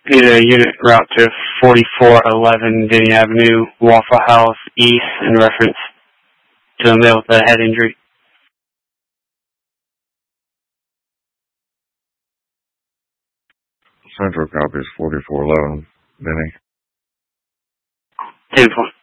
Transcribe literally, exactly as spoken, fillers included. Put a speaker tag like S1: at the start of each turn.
S1: Need a unit route to forty-four eleven Denny Avenue, Waffle House East, in reference to a male with a head injury.
S2: Central copies forty-four eleven, Denny.
S1: ten four.